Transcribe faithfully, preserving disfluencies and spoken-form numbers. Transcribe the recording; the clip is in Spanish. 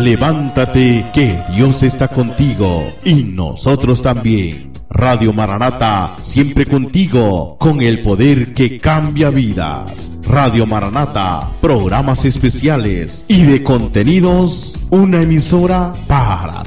levántate que Dios está contigo y nosotros también. Radio Maranata, siempre contigo, con el poder que cambia vidas. Radio Maranata, programas especiales y de contenidos, una emisora para